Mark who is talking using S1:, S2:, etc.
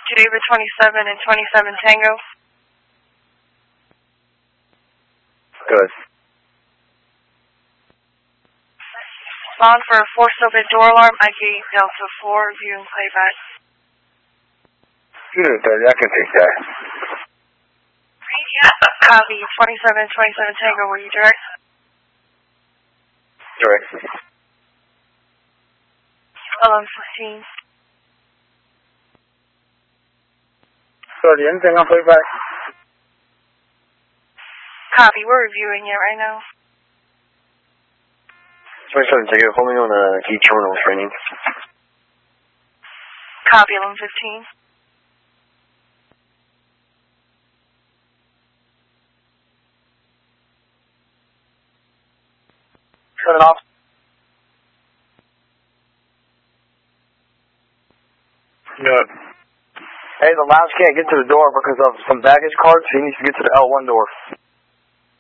S1: Geneva 27 and 27 Tango.
S2: Good.
S1: Respond for a forced open door alarm, ID Delta 4, view and playback.
S2: Good, I can take that.
S1: Copy, 27 Tango, were you direct?
S2: Direct.
S1: Alarm 15.
S2: Sorry, anything on playback?
S1: Copy, we're reviewing it right now.
S2: 27 Tango, hold me on key terminal training.
S1: Copy, alarm 15.
S2: Turn it off. Good. Hey, the lounge can't get to the door because of some baggage cards, so he needs to get to the L1 door.